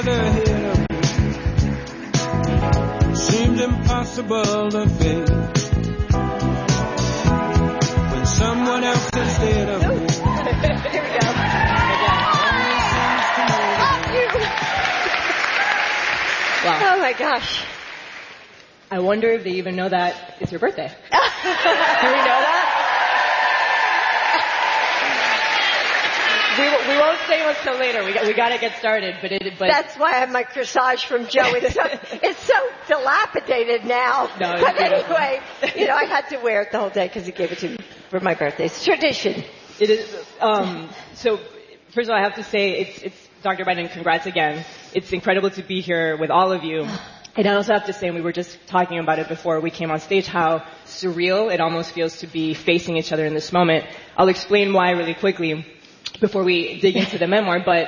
ahead of me seemed impossible to face when someone else instead of me. Here we go. Wow. Oh my gosh. I wonder if they even know that it's your birthday. Do we know that? We won't say what's till later. We got to get started. But that's why I have my corsage from Joe. It's so dilapidated now. No, but anyway, I had to wear it the whole day because he gave it to me for my birthday. It's tradition. It is. So first of all, I have to say it's Dr. Biden. Congrats again. It's incredible to be here with all of you. And I also have to say, and we were just talking about it before we came on stage, how surreal it almost feels to be facing each other in this moment. I'll explain why really quickly before we dig into the memoir, but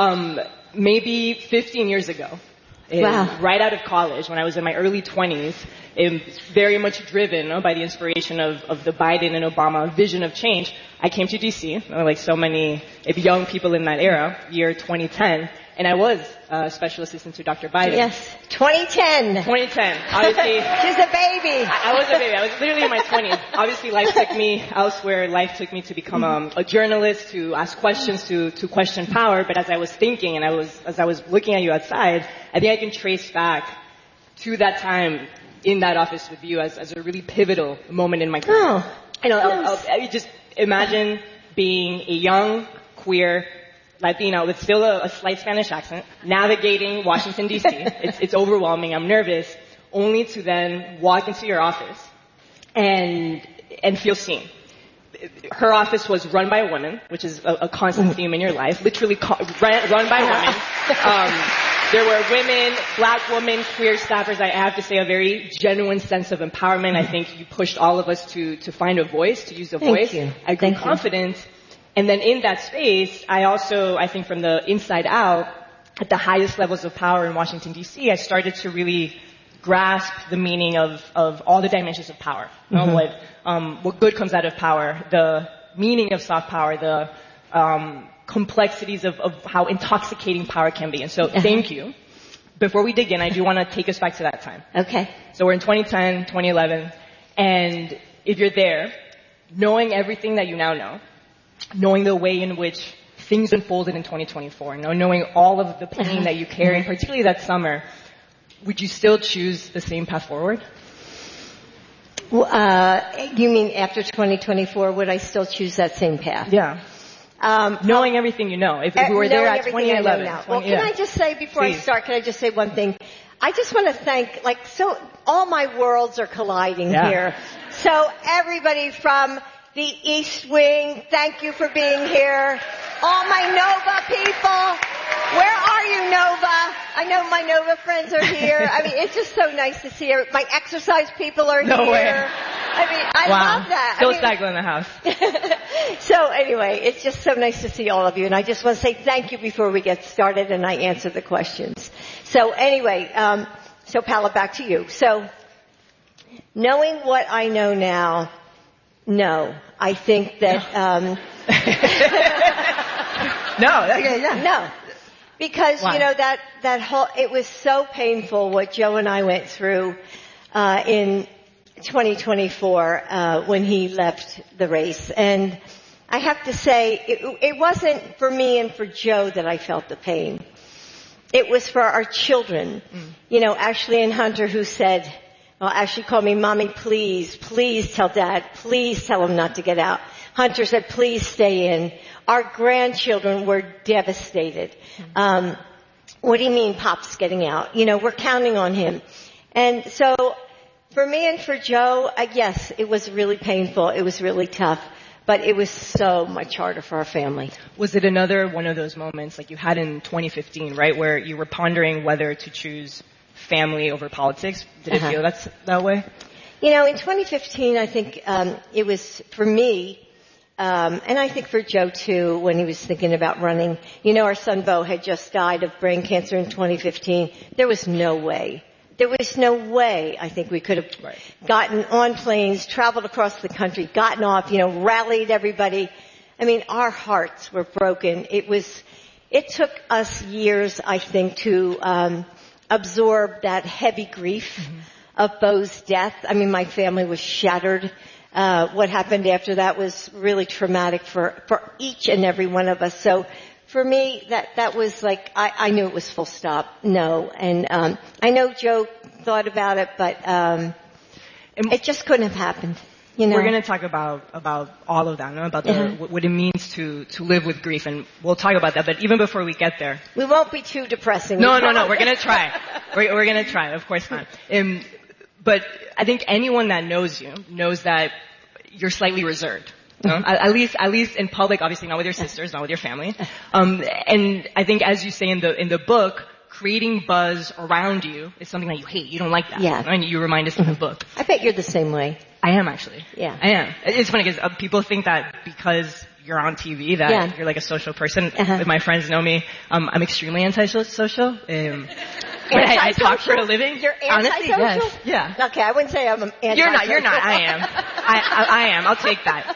maybe 15 years ago, right out of college, when I was in my early 20s, very much driven by the inspiration of the Biden and Obama vision of change, I came to D.C., like so many young people in that era, year 2010, and I was a special assistant to Dr. Biden. Yes, 2010. 2010. Obviously, she's a baby. I was a baby. I was literally in my 20s. Obviously, life took me elsewhere. Life took me to become a journalist, to ask questions, to question power. But as I was thinking and as I was looking at you outside, I think I can trace back to that time in that office with you as a really pivotal moment in my career. Oh, I just imagine being a young, queer Latina with still a slight Spanish accent, navigating Washington, D.C. It's overwhelming. I'm nervous, only to then walk into your office and feel seen. Her office was run by a woman, which is a constant theme in your life, literally run by women. There were women, black women, queer staffers. I have to say a very genuine sense of empowerment. I think you pushed all of us to find a voice, to use a voice. I grew confident. And then in that space, I think from the inside out, at the highest levels of power in Washington, D.C., I started to really grasp the meaning of all the dimensions of power. What good comes out of power, the meaning of soft power, the complexities of how intoxicating power can be. And so thank you. Before we dig in, I do want to take us back to that time. Okay. So we're in 2010, 2011, and if you're there, knowing everything that you now know, knowing the way in which things unfolded in 2024, knowing all of the pain that you carried, particularly that summer, would you still choose the same path forward? You mean after 2024, would I still choose that same path? Yeah. Knowing everything you know. If we were there at 2011. Well, can I just say, before I start, can I just say one thing? I just want to thank, all my worlds are colliding here. So everybody from the East Wing, thank you for being here. All my Nova people, where are you, Nova? I know my Nova friends are here. I mean, it's just so nice to see her. My exercise people are here. Way. I mean, I love that. Still cycling the house. So anyway, it's just so nice to see all of you. And I just want to say thank you before we get started and I answer the questions. So anyway, so Paula, back to you. So knowing what I know now, no. I think that, No. Because, that whole, it was so painful what Joe and I went through, in 2024, when he left the race. And I have to say, it wasn't for me and for Joe that I felt the pain. It was for our children. Ashley and Hunter, who said, Ashley called me, Mommy, please tell Dad, please tell him not to get out. Hunter said, please stay in. Our grandchildren were devastated. What do you mean Pop's getting out? We're counting on him. And so for me and for Joe, yes, it was really painful. It was really tough. But it was so much harder for our family. Was it another one of those moments like you had in 2015, right, where you were pondering whether to choose family over politics? Did it feel that way? In 2015, I think it was for me, and I think for Joe too, when he was thinking about running. Our son Bo had just died of brain cancer in 2015. There was no way I think we could have gotten on planes, traveled across the country, gotten off, rallied everybody. I mean, our hearts were broken. It was it took us years, I think, to absorb that heavy grief of Beau's death. I mean, my family was shattered. What happened after that was really traumatic for each and every one of us. So for me, that was like, I knew it was full stop. No. And I know Joe thought about it, but it just couldn't have happened. You know? We're going to talk about all of that, no? About what it means to live with grief, and we'll talk about that. But even before we get there, we won't be too depressing. No. We're going to try. We're going to try. Of course not. But I think anyone that knows you knows that you're slightly reserved. No? At least in public, obviously not with your sisters, not with your family. And I think, as you say in the book, creating buzz around you is something that you hate. You don't like that. Yeah. And you remind us in the book. I bet you're the same way. I am, actually. Yeah. I am. It's funny because people think that because you're on TV that you're like a social person. If my friends know me, I'm extremely antisocial. But I talk for a living. You're antisocial? Honestly, yes. Yeah. Okay, I wouldn't say I'm antisocial. You're not. I am. I am. I'll take that.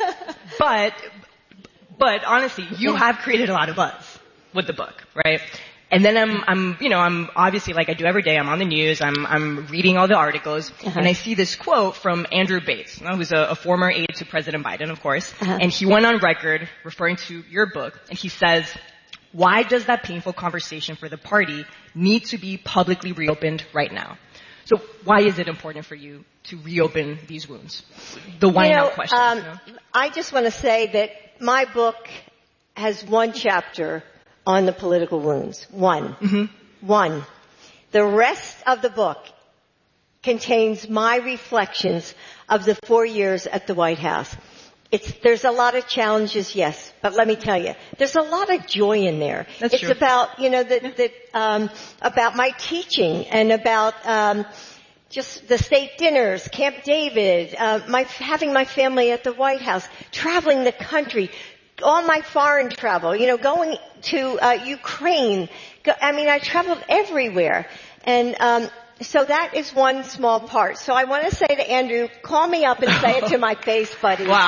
But honestly, you have created a lot of buzz with the book, right? And then I'm obviously, like I do every day, I'm on the news, I'm reading all the articles, and I see this quote from Andrew Bates, who's a former aide to President Biden, of course, and he went on record referring to your book, and he says, "Why does that painful conversation for the party need to be publicly reopened right now?" So why is it important for you to reopen these wounds? The why now question. I just want to say that my book has one chapter on the political wounds. One. The rest of the book contains my reflections of the 4 years at the White House. There's a lot of challenges, yes, but let me tell you, there's a lot of joy in there. That's true. It's about, about my teaching and about, just the state dinners, Camp David, having my family at the White House, traveling the country, all my foreign travel, going to Ukraine. I traveled everywhere. And so that is one small part. So I want to say to Andrew, call me up and say it to my face, buddy. Wow.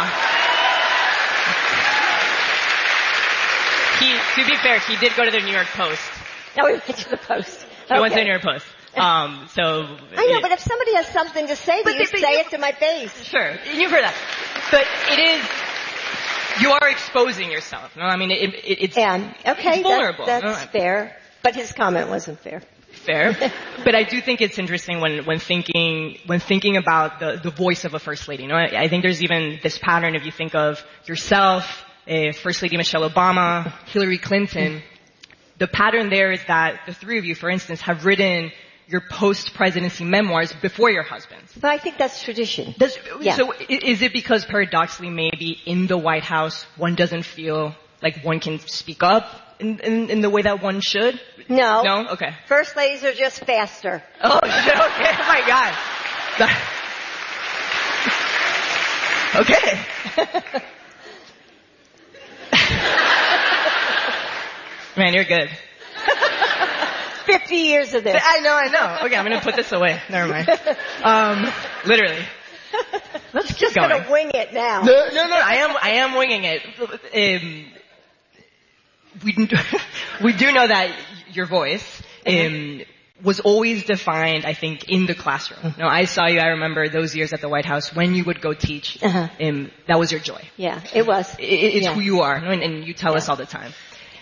To be fair, he did go to the New York Post. No, he went to the Post. He went to the New York Post. I know, but if somebody has something to say to you, say it to my face. Sure, you've heard that. But it is... You are exposing yourself. No, I mean, it's vulnerable. That's fair. But his comment wasn't fair. Fair. But I do think it's interesting when thinking about the voice of a first lady. I think there's even this pattern if you think of yourself, First Lady Michelle Obama, Hillary Clinton. The pattern there is that the three of you, for instance, have written your post-presidency memoirs before your husband's. But I think that's tradition. So is it because paradoxically maybe in the White House one doesn't feel like one can speak up in the way that one should? No. No? Okay. First ladies are just faster. Oh, okay. Oh my God. Okay. Man, you're good. 50 years of this. I know. Okay, I'm gonna put this away. Never mind. Literally. Let's keep just going. Gonna wing it now. No. I am winging it. We do know that your voice was always defined, I think, in the classroom. No, I saw you. I remember those years at the White House when you would go teach. That was your joy. Yeah, it was. It's who you are, and you tell us all the time.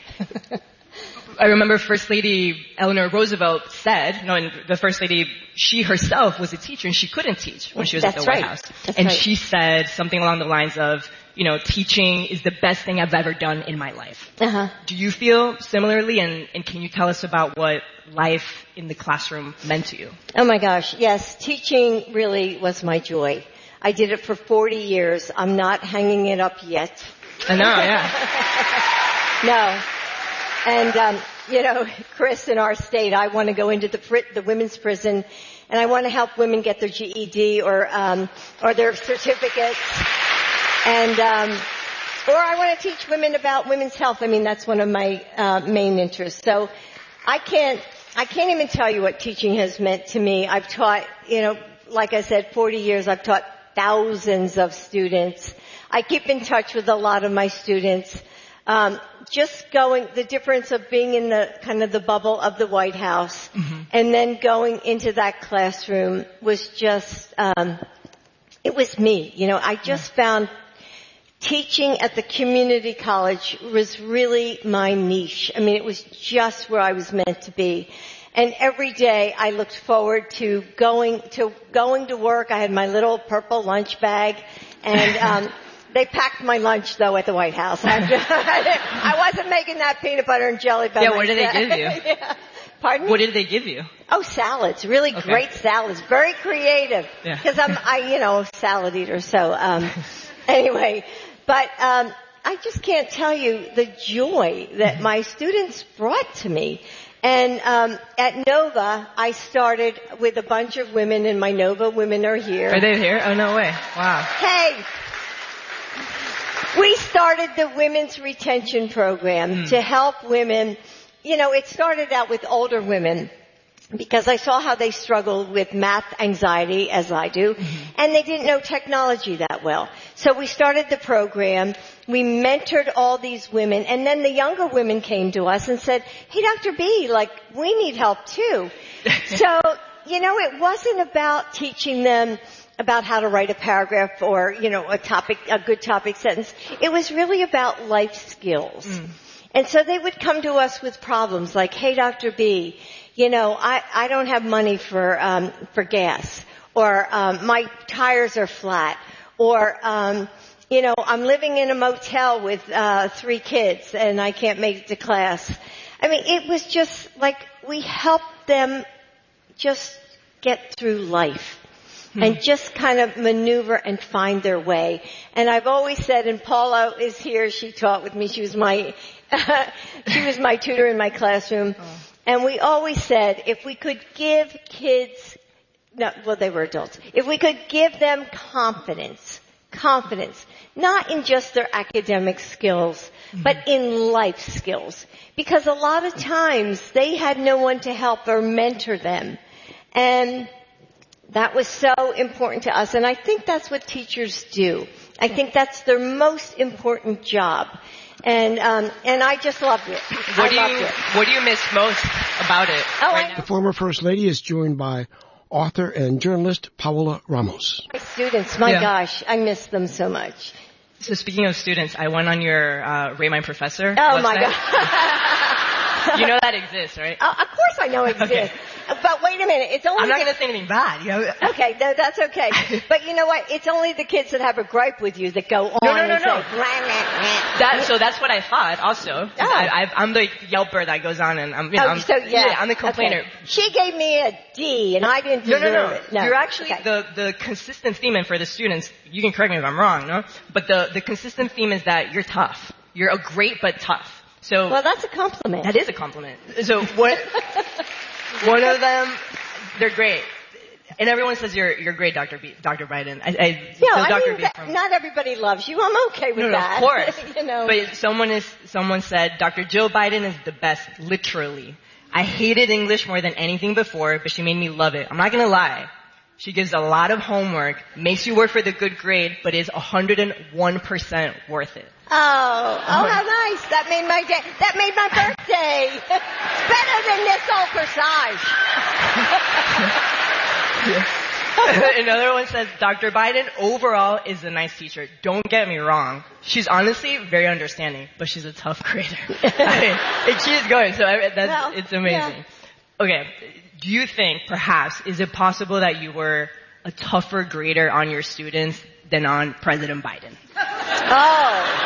I remember First Lady Eleanor Roosevelt said, and the First Lady, she herself was a teacher and she couldn't teach when she was at the White House. And she said something along the lines of, teaching is the best thing I've ever done in my life. Do you feel similarly? And can you tell us about what life in the classroom meant to you? Oh my gosh, yes. Teaching really was my joy. I did it for 40 years. I'm not hanging it up yet. I know, yeah. No. And, Chris, in our state, I want to go into the women's prison, and I want to help women get their GED or their certificates. And, or I want to teach women about women's health. I mean, that's one of my, main interests. So I can't even tell you what teaching has meant to me. I've taught, like I said, 40 years. I've taught thousands of students. I keep in touch with a lot of my students. Just going, the difference of being in the kind of the bubble of the White House and then going into that classroom was just, it was me. You know, I just found teaching at the community college was really my niche. I mean, it was just where I was meant to be. And every day I looked forward to going to work. I had my little purple lunch bag, and they packed my lunch though at the White House. I wasn't making that peanut butter and jelly by myself. What did they give you? Yeah. Pardon me? What did they give you? Oh, salads. Really great salads. Very creative. Yeah. Because I'm a salad eater. So, anyway, but, I just can't tell you the joy that my students brought to me. And, at Nova, I started with a bunch of women, and my Nova women are here. Are they here? Oh, no way. Wow. Hey! We started the Women's Retention Program to help women. You know, it started out with older women because I saw how they struggled with math anxiety, as I do, and they didn't know technology that well. So we started the program. We mentored all these women, and then the younger women came to us and said, "Hey, Dr. B, we need help too." So, you know, it wasn't about teaching them about how to write a paragraph or, you know, a good topic sentence. It was really about life skills. And so they would come to us with problems like, "Hey, Dr. B, you know, I don't have money for gas, or, my tires are flat, or, you know, I'm living in a motel with, 3 kids and I can't make it to class." I mean, it was just like we helped them just get through life. And just kind of maneuver and find their way. And I've always said, and Paula is here, she taught with me, she was my tutor in my classroom. And we always said, if we could give kids, they were adults, if we could give them confidence, not in just their academic skills, but in life skills. Because a lot of times they had no one to help or mentor them. And that was so important to us, and I think that's what teachers do. I think that's their most important job, and I just loved it. What do you miss most about it? The former First Lady is joined by author and journalist Paola Ramos. My students, my gosh, I miss them so much. So speaking of students, I went on your Rate My Professor. Oh my God. You know that exists, right? Of course I know it exists. Okay. But wait a minute, it's only... I'm not going to say anything bad, you know? Okay, no, that's okay. But you know what? It's only the kids that have a gripe with you that go on and say... No. So that's what I thought also. Oh. I'm the yelper that goes on and I'm the complainer. Okay. She gave me a D and I didn't deserve it. No. You're actually the consistent theme, and for the students, you can correct me if I'm wrong, no? But the consistent theme is that you're tough. You're a great but tough. So... Well, that's a compliment. That is a compliment. So what... One of them, they're great. And everyone says you're great, Dr. Biden. Not everybody loves you. I'm okay with that. Of course. You know. But someone said, Dr. Jill Biden is the best, literally. I hated English more than anything before, but she made me love it. I'm not gonna lie. She gives a lot of homework, makes you work for the good grade, but is 101% worth it. Oh, how nice. That made my day. That made my birthday. Better than this whole corsage. Another one says, Dr. Biden overall is a nice teacher. Don't get me wrong. She's honestly very understanding, but she's a tough grader. It keeps going, so it's amazing. Yeah. Okay, do you think, perhaps, is it possible that you were a tougher grader on your students than on President Biden? Oh.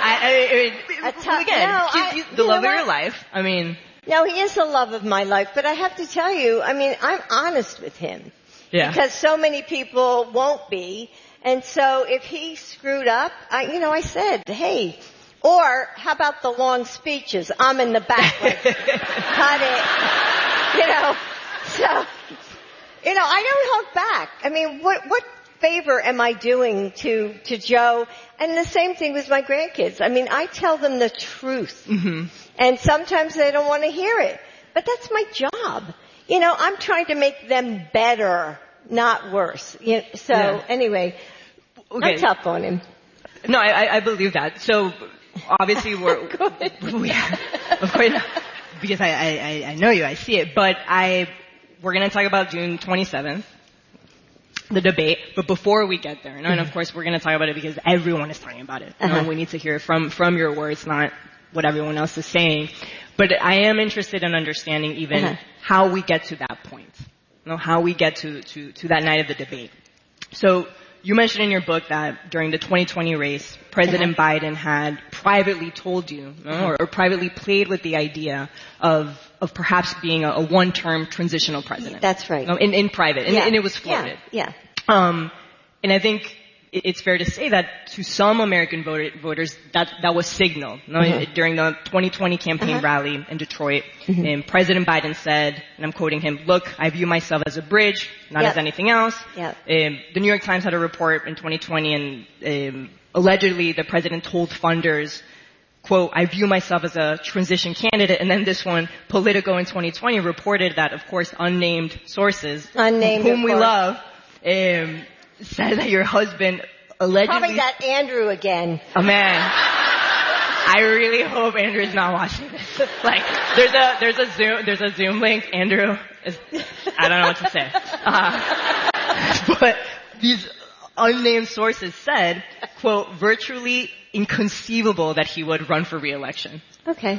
He's the love of your life. I mean... No, he is the love of my life, but I have to tell you, I mean, I'm honest with him. Yeah. Because so many people won't be. And so if he screwed up, I said, hey, or how about the long speeches? I'm in the back, like, cut it. So, I don't hold back. I mean, what favor am I doing to Joe? And the same thing with my grandkids. I mean, I tell them the truth. Mm-hmm. And sometimes they don't want to hear it. But that's my job. I'm trying to make them better, not worse. Anyway, okay. I'm tough on him. No, I believe that. So obviously we of course, because I know you, I see it, but we're going to talk about June 27th, the debate, but before we get there, and of course we're going to talk about it because everyone is talking about it. We need to hear it from your words, not what everyone else is saying. But I am interested in understanding even how we get to that point, how we get to that night of the debate. So you mentioned in your book that during the 2020 race, President Biden had privately told you, or privately played with the idea of perhaps being a one-term transitional president. That's right. In private, and it was floated. Yeah. And I think it's fair to say that to some American voters that was signaled. During the 2020 campaign rally in Detroit, and President Biden said, and I'm quoting him, "Look, I view myself as a bridge, not as anything else." The New York Times had a report in 2020, and allegedly the president told funders, quote, "I view myself as a transition candidate." And then this one, Politico in 2020 reported that, of course, unnamed sources, whom we love, said that your husband allegedly... Probably that Andrew again. Oh man. I really hope Andrew's not watching this. Like, there's a Zoom link. Andrew I don't know what to say. But these unnamed sources said, quote, "virtually inconceivable that he would run for re-election." Okay.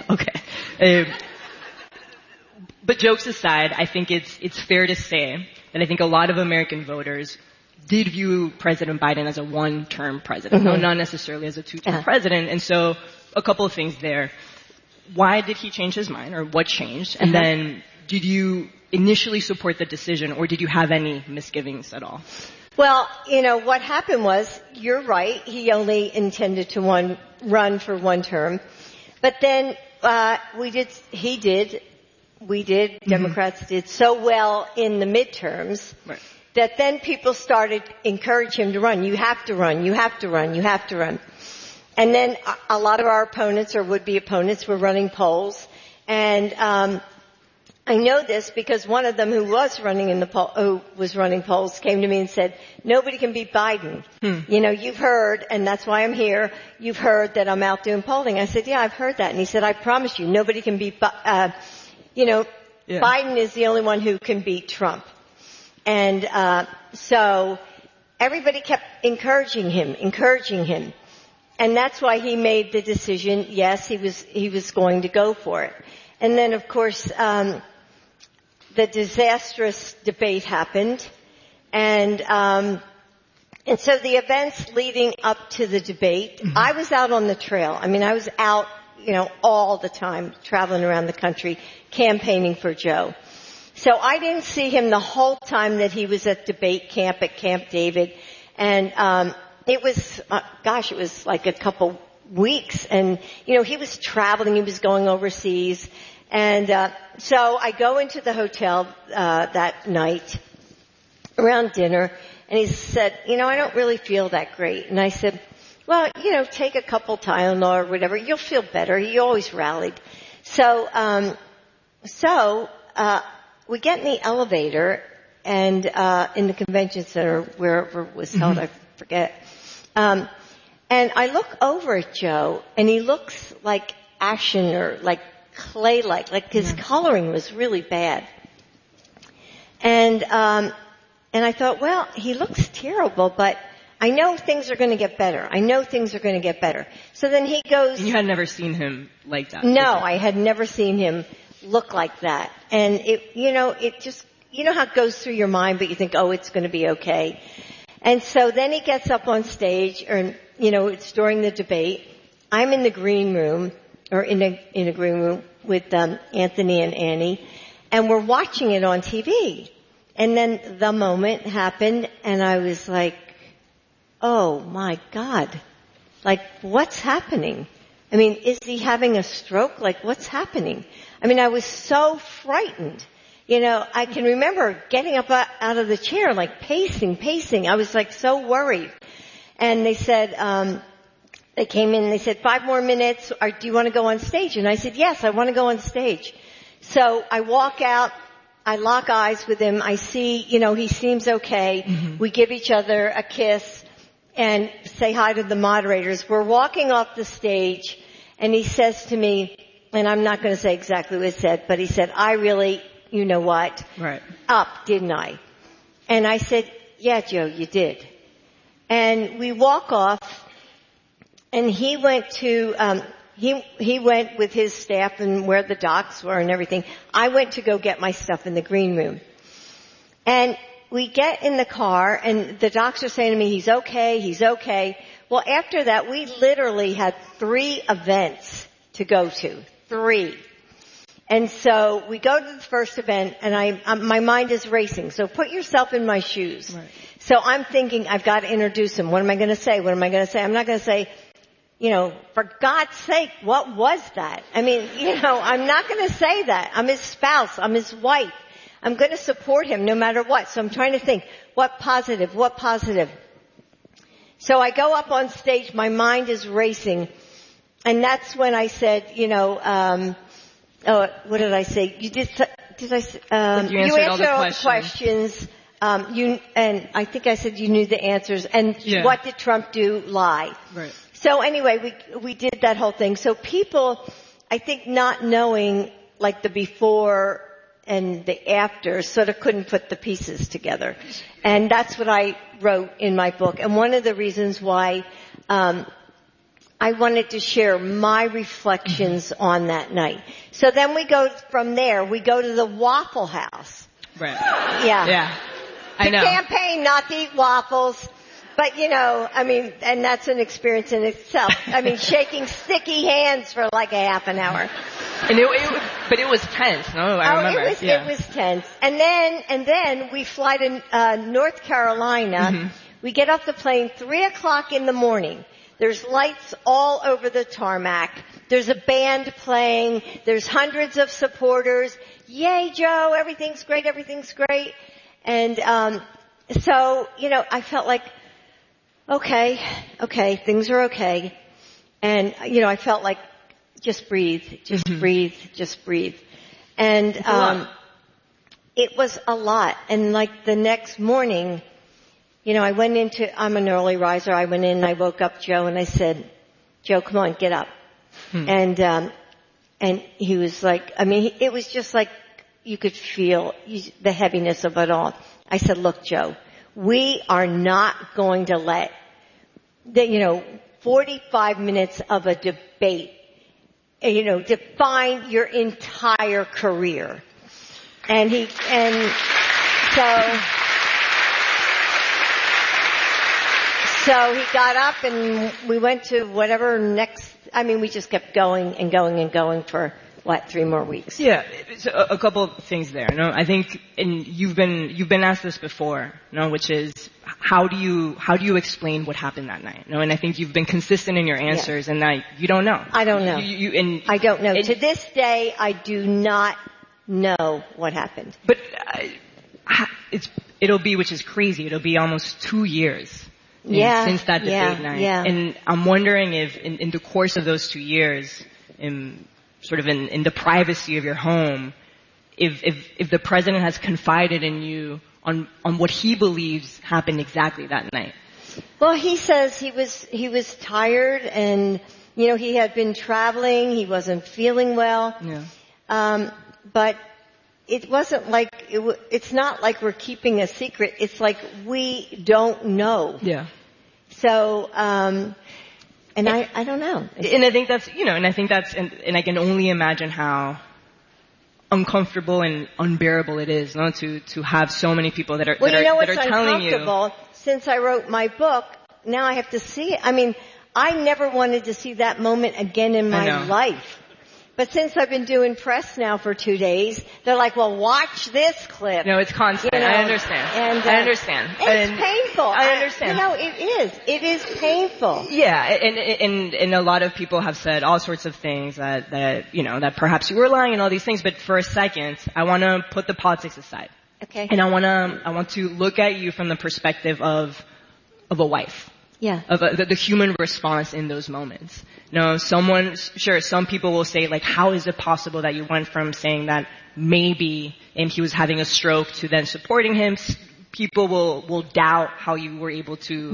But jokes aside, I think it's fair to say that I think a lot of American voters did view President Biden as a one-term president, not necessarily as a two-term president. And so a couple of things there. Why did he change his mind, or what changed? And then did you initially support the decision, or did you have any misgivings at all? Well, what happened was, you're right, he only intended to run for one term. But then Democrats did so well in the midterms that then people started encourage him to run. You have to run, you have to run, you have to run. And then a lot of our opponents or would-be opponents were running polls. And I know this because one of them who was running polls came to me and said, "Nobody can beat Biden. You've heard, and that's why I'm here, you've heard that I'm out doing polling." I said, "Yeah, I've heard that." And he said, "I promise you, nobody can beat Biden is the only one who can beat Trump." And so everybody kept encouraging him. And that's why he made the decision, yes, he was going to go for it. And then, of course, the disastrous debate happened. And so the events leading up to the debate, I was out on the trail. I mean, I was out, all the time, traveling around the country, campaigning for Joe. So I didn't see him the whole time that he was at debate camp at Camp David. And it was like a couple weeks. And, he was traveling, he was going overseas. And so I go into the hotel that night around dinner, and he said, "I don't really feel that great." And I said, "Well, take a couple Tylenol or whatever, you'll feel better." He always rallied. So we get in the elevator, and in the convention center, wherever it was held, I forget. And I look over at Joe, and he looks like ashen or like clay-like his coloring was really bad. And I thought, well, he looks terrible, but I know things are going to get better. So then he goes... And you had never seen him like that? No, I had never seen him look like that. And it just, how it goes through your mind, but you think, oh, it's going to be okay. And so then he gets up on stage, and, it's during the debate. I'm in the green room, or in a green room with Anthony and Annie, and we're watching it on TV. And then the moment happened, and I was like, oh my God, what's happening? I mean, is he having a stroke? What's happening? I mean, I was so frightened. I can remember getting up out of the chair, pacing. I was so worried. And they said, they came in and they said, 5 more minutes, or do you want to go on stage? And I said, yes, I want to go on stage. So I walk out, I lock eyes with him, I see, he seems okay. We give each other a kiss and say hi to the moderators. We're walking off the stage, And he says to me, and I'm not going to say exactly what he said, but he said, I really, you know what, up, didn't I? And I said, yeah, Joe, you did. And we walk off, and he went to, he went with his staff and where the docks were and everything. I went to go get my stuff in the green room. And we get in the car, and the docs are saying to me, he's okay, he's okay. Well, after that, we literally had 3 events to go to. 3. And so we go to the first event, and my mind is racing. So put yourself in my shoes. Right. So I'm thinking, I've got to introduce him. What am I going to say? What am I going to say? I'm not going to say, you know, for God's sake, what was that? I mean, you know, I'm not going to say that. I'm his spouse. I'm his wife. I'm going to support him no matter what. So I'm trying to think, what positive? So I go up on stage. My mind is racing. And that's when I said, you know, what did I say? You answered all the questions. And I think I said you knew the answers. And what did Trump do? Lie. Right. So anyway, we did that whole thing. So people, I think not knowing like the before and the after sort of couldn't put the pieces together. And that's what I wrote in my book. And one of the reasons why, I wanted to share my reflections on that night. So then we go from there, we go to the Waffle House. Right. Yeah. I know. The campaign not to eat waffles. But, you know, I mean, and that's an experience in itself. I mean, shaking sticky hands for like a half an hour. And but it was tense, no? I remember. It was tense. And then we fly to North Carolina. Mm-hmm. We get off the plane 3:00 in the morning. There's lights all over the tarmac. There's a band playing. There's hundreds of supporters. Yay, Joe, everything's great. And so, you know, I felt like, okay, things are okay. And, you know, I felt like, just breathe. And, it was a lot. And like the next morning, you know, I'm an early riser. I went in and I woke up Joe and I said, Joe, come on, get up. And he was like, I mean, it was just like you could feel the heaviness of it all. I said, look, Joe, we are not going to let 45 minutes of a debate, you know, define your entire career. So he got up and we went to whatever next, I mean, we just kept going and going for 3 more weeks? Yeah, so a couple of things there. No, I think, and you've been asked this before, no, which is how do you explain what happened that night? No, and I think you've been consistent in your answers, and that you don't know. I don't know. I don't know. And to this day, I do not know what happened. But it'll be, which is crazy. It'll be almost 2 years. Since that debate night. Yeah. And I'm wondering if in the course of those 2 years, in the privacy of your home, if the president has confided in you on what he believes happened exactly that night. Well, he says he was tired and, you know, he had been traveling, he wasn't feeling well. Yeah. But it wasn't like, it's not like we're keeping a secret. It's like we don't know. Yeah. So, and I don't know. And I think that's, and I can only imagine how uncomfortable and unbearable it is, no, to have so many people that are telling you. Since I wrote my book, now I have to see it. I mean, I never wanted to see that moment again in my life. But since I've been doing press now for 2 days, they're like, well, watch this clip. No, it's constant. You know? I understand. And, I understand. It's painful. I understand. It is. It is painful. Yeah, and a lot of people have said all sorts of things that perhaps you were lying and all these things, but for a second, I want to put the politics aside. Okay. And I want to look at you from the perspective of a wife. Yeah. Of the human response in those moments. No, some people will say, like, how is it possible that you went from saying that maybe he was having a stroke to then supporting him? People will doubt how you were able to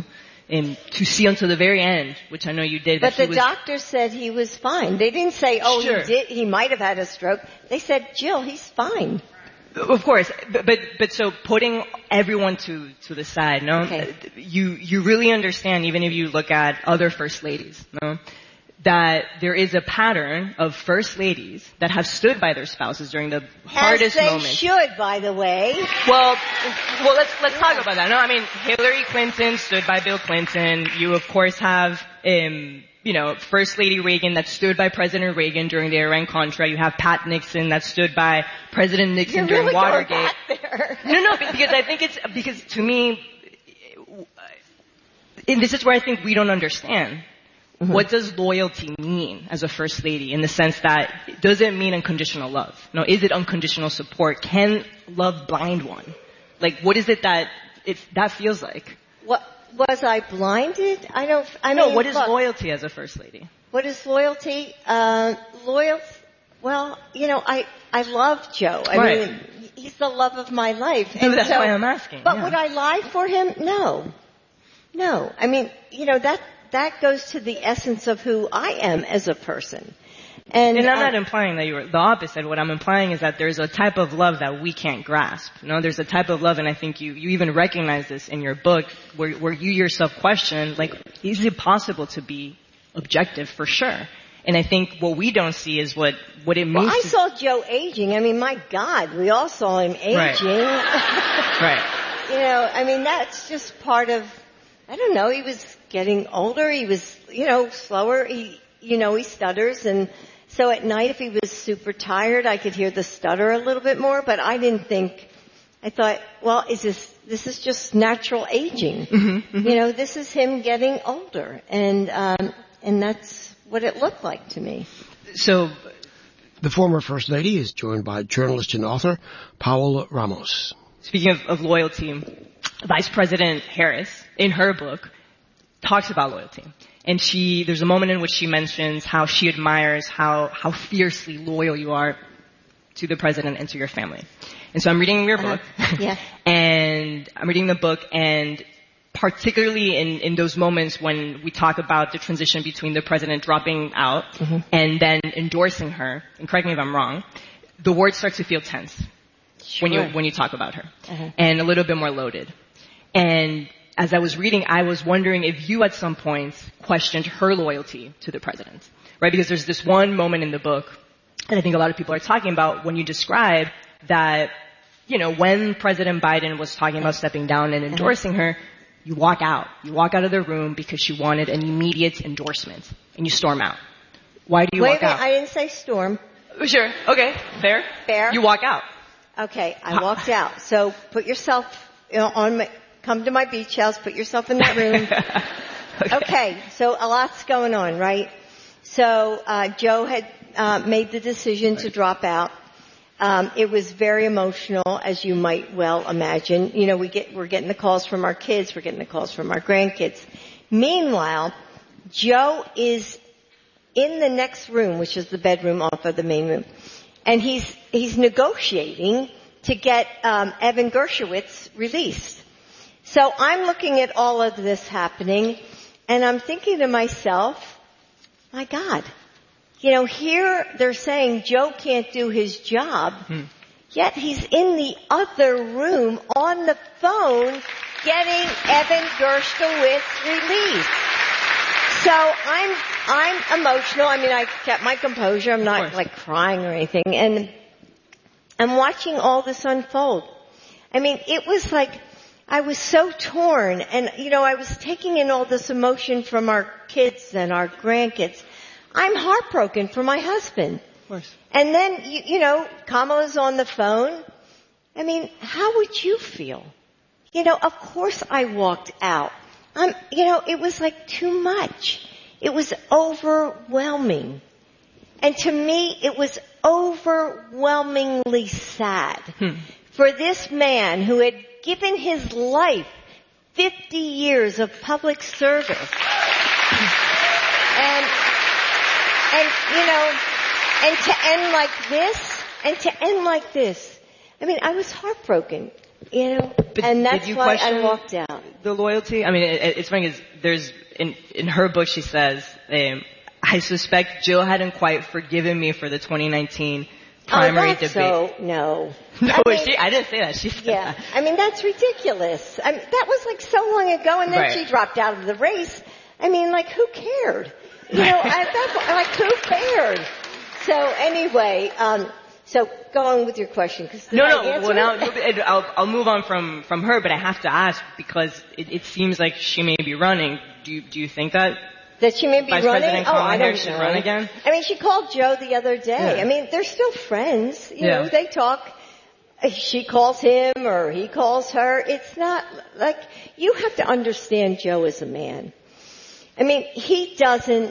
to see until the very end, which I know you did. But the doctor said he was fine. They didn't say, oh, Sure. he might have had a stroke. They said, Jill, he's fine. Of course, but so putting everyone to the side, no? Okay. You really understand, even if you look at other first ladies, no? That there is a pattern of first ladies that have stood by their spouses during the hardest As they moments. should, by the way. Well, let's talk about that. No, I mean, Hillary Clinton stood by Bill Clinton. You of course have, First Lady Reagan that stood by President Reagan during the Iran-Contra. You have Pat Nixon that stood by President Nixon during really Watergate. going back there. No, because I think because to me, and this is where I think we don't understand. Mm-hmm. What does loyalty mean as a first lady in the sense that does it mean unconditional love? No, is it unconditional support? Can love blind one? Like, what is it that that feels like? What was I blinded? What is loyalty as a first lady? What is loyalty? Well, I love Joe. I mean, he's the love of my life. And that's why I'm asking. But would I lie for him? No. I mean, that goes to the essence of who I am as a person. And I'm not implying that you were the opposite. What I'm implying is that there's a type of love that we can't grasp. There's a type of love, and I think you even recognize this in your book, where you yourself question, like, is it possible to be objective for sure? And I think what we don't see is what it means. Well, I saw Joe aging. I mean, my God, we all saw him aging. Right. I mean, that's just part of, I don't know, he was getting older. He was, slower. He stutters. And so at night, if he was super tired, I could hear the stutter a little bit more, but I thought, well, this is just natural aging. Mm-hmm. This is him getting older. And that's what it looked like to me. So, the former First Lady is joined by journalist and author Paola Ramos. Speaking of loyalty, Vice President Harris, in her book, talks about loyalty. And there's a moment in which she mentions how she admires how fiercely loyal you are to the president and to your family. And so I'm reading your book. Yeah. And I'm reading the book, and particularly in those moments when we talk about the transition between the president dropping out mm-hmm. and then endorsing her, and correct me if I'm wrong, the words start to feel tense. Sure. When you talk about her. Uh-huh. And a little bit more loaded. And as I was reading, I was wondering if you at some point questioned her loyalty to the president. Right? Because there's this one moment in the book that I think a lot of people are talking about when you describe that, when President Biden was talking about stepping down and endorsing her, you walk out. You walk out of the room because she wanted an immediate endorsement. And you storm out. Why do you walk out? I didn't say storm. Sure. Okay. Fair. You walk out. Okay. I walked out. So put yourself come to my beach house, put yourself in that room. Okay. So a lot's going on, right? So, Joe had, made the decision to drop out. It was very emotional, as you might well imagine. We're getting the calls from our kids, we're getting the calls from our grandkids. Meanwhile, Joe is in the next room, which is the bedroom off of the main room, and he's negotiating to get Evan Gershowitz released. So I'm looking at all of this happening, and I'm thinking to myself, my God, here they're saying Joe can't do his job, yet he's in the other room on the phone getting Evan Gershowitz released. So I'm emotional. I mean, I kept my composure. I'm not like crying or anything. And I'm watching all this unfold. I mean, it was like I was so torn. And, I was taking in all this emotion from our kids and our grandkids. I'm heartbroken for my husband. Of course. And then, Kamala's on the phone. I mean, how would you feel? Of course I walked out. It was like too much. It was overwhelming. And to me, it was overwhelmingly sad for this man who had given his life 50 years of public service. And to end like this, I mean, I was heartbroken, and that's why I walked out. the loyalty? I mean, it's funny because there's, in her book she says, I suspect Jill hadn't quite forgiven me for the 2019 primary debate. So, no. No, I didn't say that. She said that. I mean, that's ridiculous. I mean, that was like so long ago, and then Right. she dropped out of the race. I mean, like, who cared? You know, who cared? So anyway, so go on with your question. Well, now I'll move on from her, but I have to ask because it seems like she may be running. Do you think that she may be Vice running? President Kamala Harris should run again? I mean, she called Joe the other day. Yeah. I mean, they're still friends. You Yeah. know, they talk. She calls him or he calls her. It's not like, you have to understand Joe as a man. I mean, he doesn't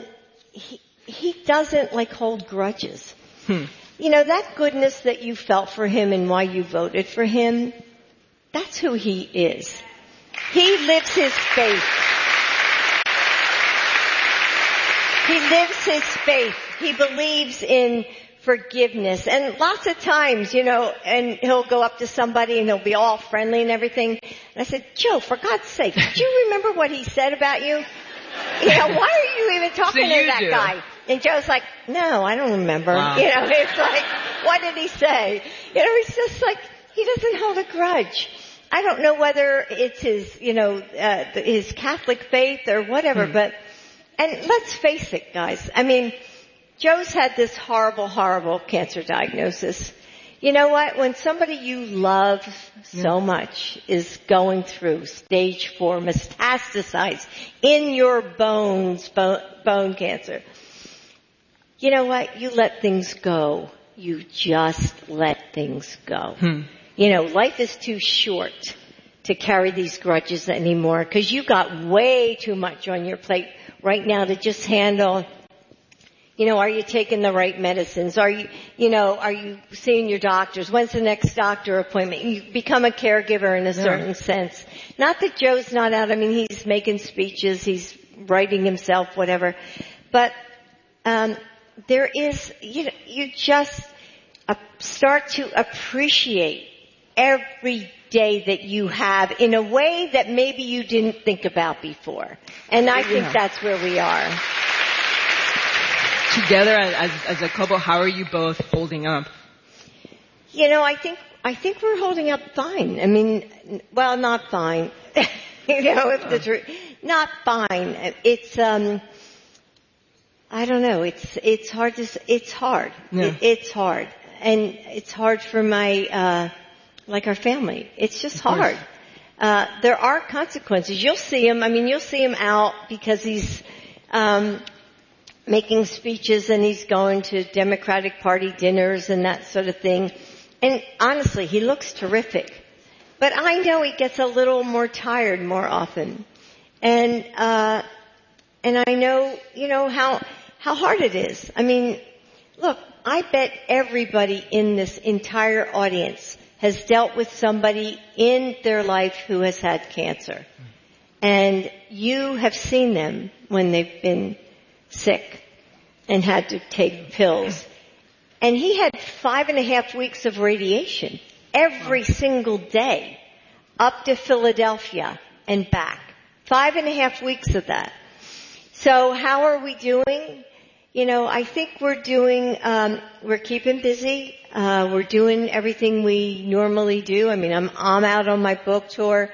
like hold grudges. You know, that goodness that you felt for him and why you voted for him, that's who he is. He lives his faith. He lives his faith. He believes in forgiveness. And lots of times, you know, and he'll go up to somebody and he'll be all friendly and everything. And I said, Joe, for God's sake, do you remember what he said about you? You know, why are you even talking to that guy? And Joe's like, no, I don't remember. Wow. You know, it's like, what did he say? You know, he's just like, he doesn't hold a grudge. I don't know whether it's his, you know, his Catholic faith or whatever, but, and let's face it, guys. I mean, Joe's had this horrible, horrible cancer diagnosis. You know what? When somebody you love so much is going through stage 4 metastasized in your bones, bone cancer, you know what? You let things go. You just let things go. You know, life is too short to carry these grudges anymore because you got way too much on your plate right now to just handle. You know, are you taking the right medicines? Are you seeing your doctors? When's the next doctor appointment? You become a caregiver in a certain sense. Not that Joe's not out. I mean, he's making speeches. He's writing himself, whatever. But, there is, you just start to appreciate every day that you have in a way that maybe you didn't think about before. And I think that's where we are. Together as a couple, how are you both holding up? You know, I think we're holding up fine. I mean, well, not fine. You know, if the truth, not fine. It's I don't know. It's hard it's hard. Yeah. It's hard. And it's hard for my like our family. It's just hard. There are consequences. You'll see him. I mean, you'll see him out because he's making speeches and he's going to Democratic Party dinners and that sort of thing. And honestly, he looks terrific. But I know he gets a little more tired more often. And I know, you know, how hard it is. I mean, look, I bet everybody in this entire audience has dealt with somebody in their life who has had cancer. And you have seen them when they've been sick and had to take pills. And he had 5.5 weeks of radiation every single day up to Philadelphia and back. 5.5 weeks of that. So how are we doing? You know, I think we're doing, we're keeping busy. We're doing everything we normally do. I mean, I'm out on my book tour.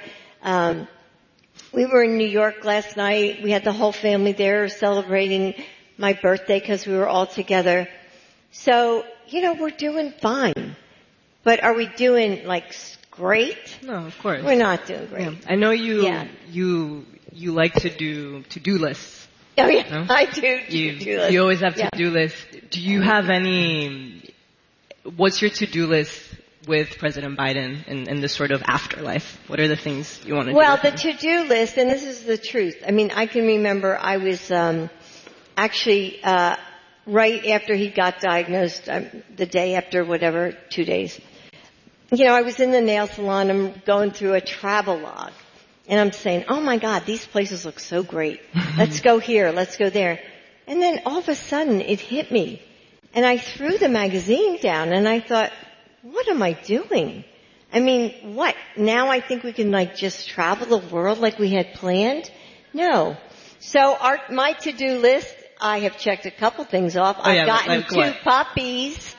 We were in New York last night. We had the whole family there celebrating my birthday because we were all together. So, you know, we're doing fine. But are we doing like great? No, of course. We're not doing great. Yeah. I know you like to do to-do lists. Oh yeah, No? I do to-do lists. You always have to-do lists. Do you have what's your to-do list with President Biden in this sort of afterlife? What are the things you want to do? Well, the to-do list, and this is the truth. I mean, I can remember I was actually right after he got diagnosed, the day after, whatever, 2 days. You know, I was in the nail salon. I'm going through a travel log. And I'm saying, oh my God, these places look so great. Let's go here. Let's go there. And then all of a sudden it hit me. And I threw the magazine down and I thought, what am I doing? I mean, what? Now I think we can just travel the world like we had planned? No. So my to-do list, I have checked a couple things off. I've gotten 2 puppies.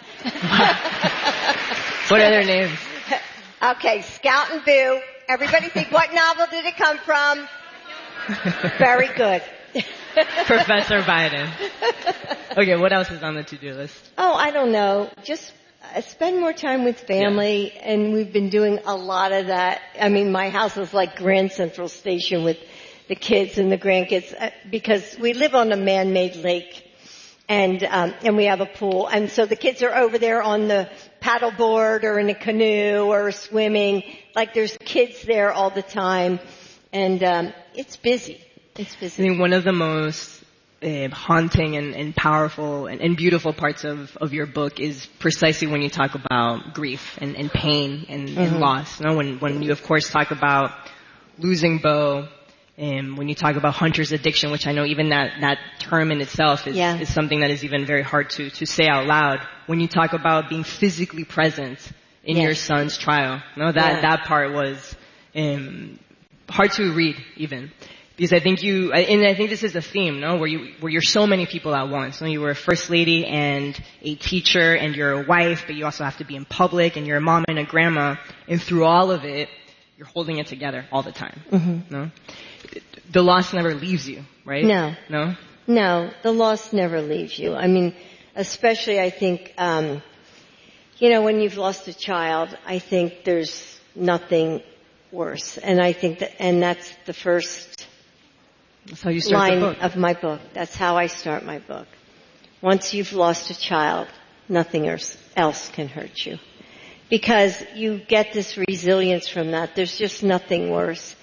What are their names? Okay, Scout and Boo. Everybody think, what novel did it come from? Very good. Professor Biden. Okay, what else is on the to-do list? Oh, I don't know. Just spend more time with family, and we've been doing a lot of that. I mean, my house is like Grand Central Station with the kids and the grandkids because we live on a man-made lake. And we have a pool. And so the kids are over there on the paddleboard or in a canoe or swimming. Like there's kids there all the time. And, it's busy. It's busy. I think one of the most haunting and powerful and beautiful parts of your book is precisely when you talk about grief and pain and loss. You know, when you of course talk about losing Bo, when you talk about hunter's addiction, which I know even that term in itself is something that is even very hard to say out loud. When you talk about being physically present in your son's trial, that part was hard to read even. Because I think I think this is a theme, where you're so many people at once. You were a first lady and a teacher and you're a wife, but you also have to be in public and you're a mom and a grandma. And through all of it, you're holding it together all the time. No? The loss never leaves you, right? No. No? No, the loss never leaves you. I mean, especially I think, when you've lost a child, I think there's nothing worse. And I think that's the first how you start line the book. of my book. That's how I start my book. Once you've lost a child, nothing else can hurt you. Because you get this resilience from that. There's just nothing worse.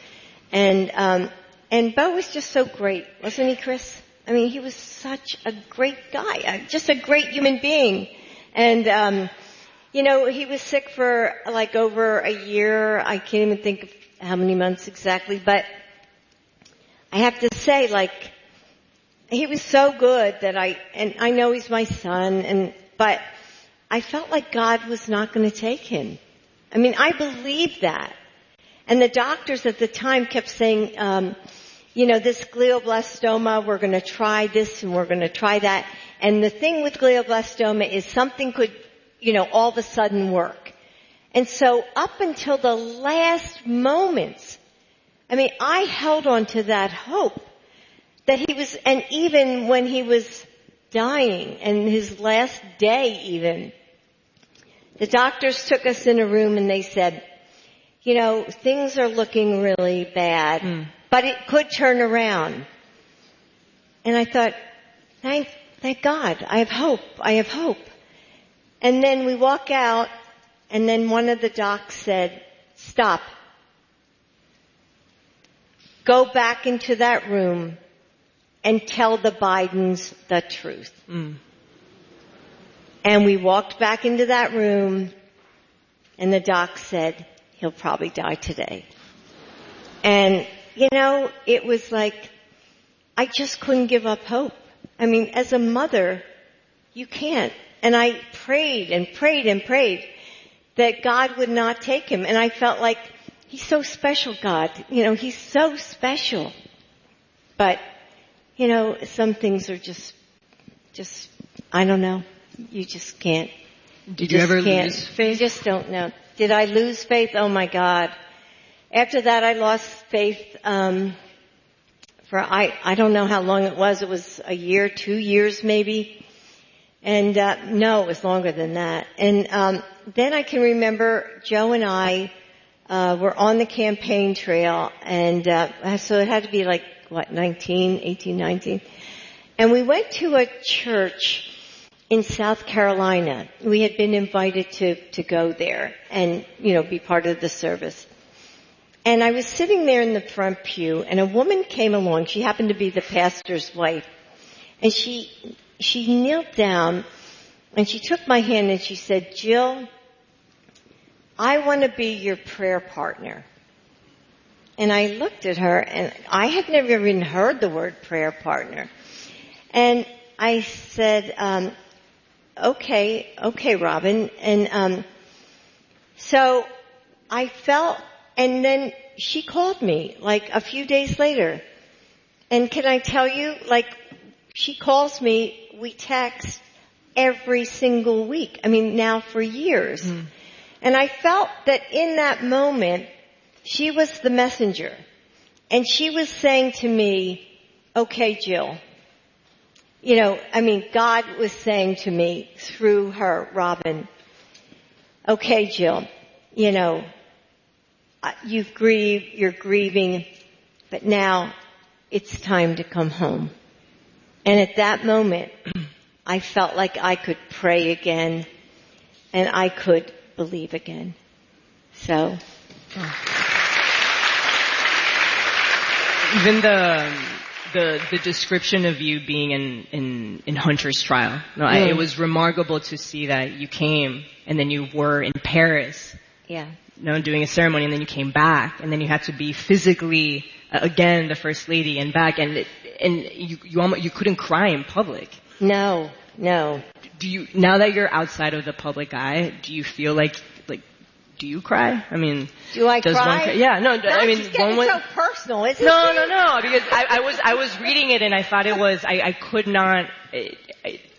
And Bo was just so great, wasn't he, Chris? I mean, he was such a great guy, just a great human being. And, he was sick for over a year. I can't even think of how many months exactly, but I have to say, he was so good that I know he's my son, but I felt like God was not going to take him. I mean, I believed that. And the doctors at the time kept saying, this glioblastoma, we're going to try this and we're going to try that. And the thing with glioblastoma is something could, all of a sudden work. And so up until the last moments, I held on to that hope that he was, and even when he was dying and his last day even, the doctors took us in a room and they said, things are looking really bad, but it could turn around. And I thought, thank God, I have hope. And then we walk out, and then one of the docs said, stop. Go back into that room and tell the Bidens the truth. And we walked back into that room, and the doc said, he'll probably die today. And, it was I just couldn't give up hope. As a mother, you can't. And I prayed and prayed and prayed that God would not take him. And I felt like, he's so special, God. He's so special. But, some things are just, I don't know. You just can't. Did you ever lose faith? You just don't know. Did I lose faith? Oh my God. After that I lost faith, for I don't know how long it was. It was a year, 2 years maybe. And, no, it was longer than that. And, then I can remember Joe and I, were on the campaign trail and, so it had to be 18, 19. And we went to a church in South Carolina. We had been invited to go there and, be part of the service. And I was sitting there in the front pew and a woman came along. She happened to be the pastor's wife. And she kneeled down and she took my hand and she said, Jill, I want to be your prayer partner. And I looked at her and I had never even heard the word prayer partner. And I said, okay, Robin. And, so I felt, and then she called me like a few days later. And can I tell you, like, she calls me, we text every single week. I mean, now for years. And I felt that in that moment, she was the messenger. And she was saying to me, okay, Jill. You know, I mean, God was saying to me through her, Robin, okay, Jill, you know, you've grieved, you're grieving, but now it's time to come home. And at that moment, I felt like I could pray again and I could believe again. So. Even the description of you being in Hunter's trial. No, it was remarkable to see that you came and then you were in Paris. Yeah. You know, doing a ceremony, and then you came back, and then you had to be physically again the first lady and back, and you couldn't cry in public. No. Do you, now that you're outside of the public eye, do you feel like do you cry? I mean, do I cry? Yeah, no. I mean, it's getting so personal, isn't it? No. Because I was reading it and I thought it was. I could not.